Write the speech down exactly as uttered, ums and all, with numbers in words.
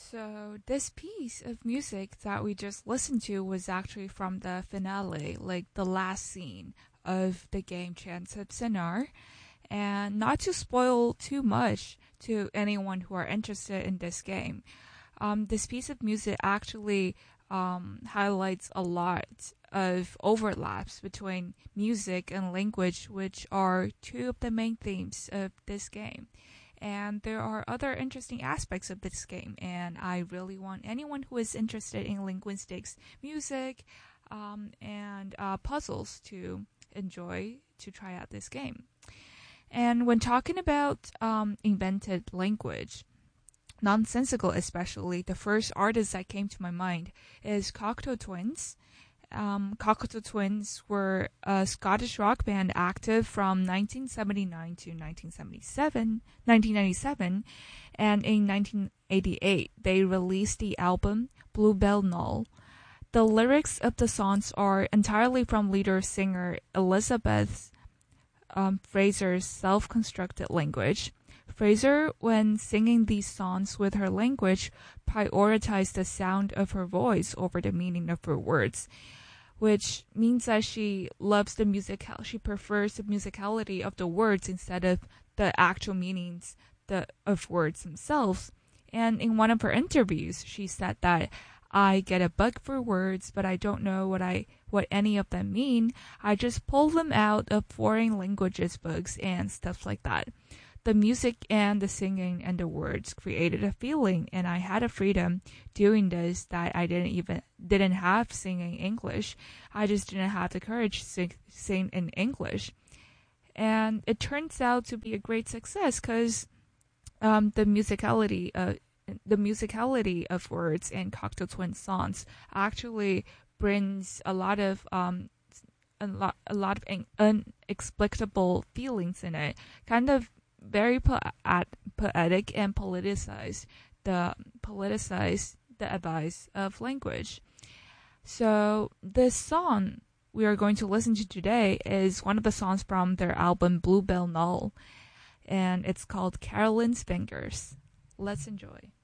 So this piece of music that we just listened to was actually from the finale, like the last scene of the game Chants of Sennaar. And not to spoil too much to anyone who are interested in this game, um, this piece of music actually um, highlights a lot of overlaps between music and language, which are two of the main themes of this game. And there are other interesting aspects of this game, and I really want anyone who is interested in linguistics, music, um, and uh, puzzles to enjoy to try out this game. And when talking about um, invented language, nonsensical especially, the first artist that came to my mind is Cocteau Twins. Um, Cocteau Twins were a Scottish rock band active from nineteen seventy-nine to nineteen seventy-seven, nineteen ninety-seven, and in nineteen eighty-eight they released the album Bluebell Knoll. The lyrics of the songs are entirely from leader singer Elizabeth um, Fraser's self-constructed language. Fraser, when singing these songs with her language, prioritized the sound of her voice over the meaning of her words, which means that she loves the music. She prefers the musicality of the words instead of the actual meanings the, of words themselves. And in one of her interviews, she said that I get a bug for words, but I don't know what I what any of them mean. I just pull them out of foreign languages books and stuff like that. The music and the singing and the words created a feeling, and I had a freedom doing this that I didn't even didn't have singing English. I just didn't have the courage to sing, sing in English, and it turns out to be a great success because um, the musicality, uh, the musicality of words in Cocteau Twins songs actually brings a lot of um, a lot a lot of unexplicable feelings in it, kind of very po- poetic and politicized the politicized the advice of language. So this song we are going to listen to today is one of the songs from their album Bluebell Knoll, and it's called Carolyn's Fingers. Let's enjoy.